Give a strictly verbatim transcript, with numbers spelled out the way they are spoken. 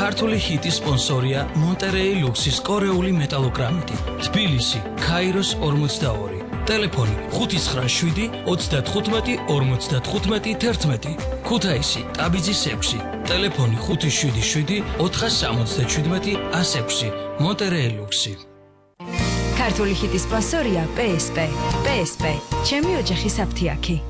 ქართული ჰიტის სპონსორია მონტერეი ლუქსის კორეული მეტალოგრამიტი. თბილისი, ქაიროს ორმოცდაორი. ტელეფონი ხუთი ცხრა შვიდი ოცდათხუთმეტი ორმოცდათხუთმეტი თერთმეტი. ქუთაისი, ტაბიძის ექვსი. ტელეფონი ხუთი შვიდი შვიდი ოთხასამოცდაჩვიდმეტი ას ექვსი. მონტერეი ლუქსი. ქართული ჰიტის სპონსორია პე ეს პე. პე ეს პე. ჩემი ოჯახის აფთიაქი.